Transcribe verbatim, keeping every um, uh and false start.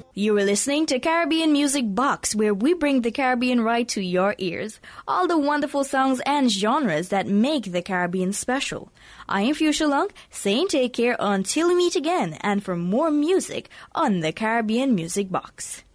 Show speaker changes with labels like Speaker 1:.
Speaker 1: You are listening to Caribbean Music Box, where we bring the Caribbean right to your ears. All the wonderful songs and genres that make the Caribbean special. I am Fuchsia Long, saying take care until we meet again, and for more music on the Caribbean Music Box.